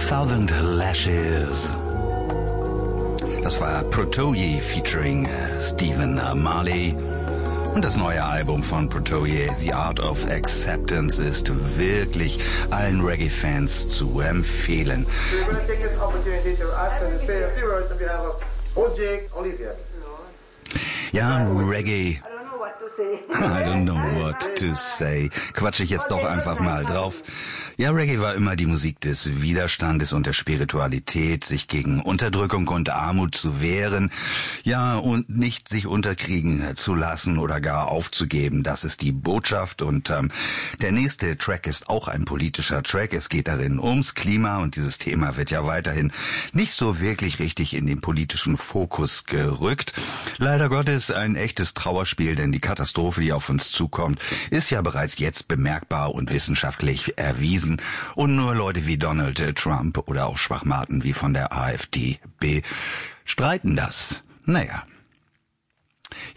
Thousand Lashes. Das war Protoje featuring Stephen Marley. Und das neue Album von Protoje, The Art of Acceptance, ist wirklich allen Reggae-Fans zu empfehlen. Ja, Reggae. I don't know what to say. Quatsche ich jetzt doch einfach mal drauf. Ja, Reggae war immer die Musik des Widerstandes und der Spiritualität, sich gegen Unterdrückung und Armut zu wehren. Ja, und nicht sich unterkriegen zu lassen oder gar aufzugeben. Das ist die Botschaft. Und der nächste Track ist auch ein politischer Track. Es geht darin ums Klima und dieses Thema wird ja weiterhin nicht so wirklich richtig in den politischen Fokus gerückt. Leider Gottes ein echtes Trauerspiel, denn die Katastrophe, die auf uns zukommt, ist ja bereits jetzt bemerkbar und wissenschaftlich erwiesen. Und nur Leute wie Donald Trump oder auch Schwachmaten wie von der AfD bestreiten das. Naja.